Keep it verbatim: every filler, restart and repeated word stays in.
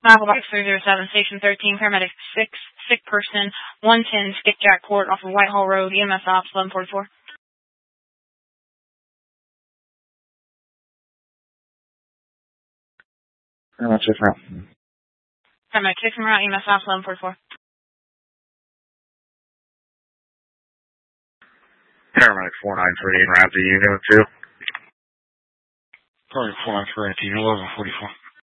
Mailbox three zero seven, Station thirteen, Paramedic six, sick person, one ten, Skipjack Court off of Whitehall Road, E M S Ops eleven forty-four. Paramedic six route. Paramedic six route, E M S Ops eleven forty-four. Paramedic four nine three, en route to unit two. Paramedic four nine three, unit eleven forty-four.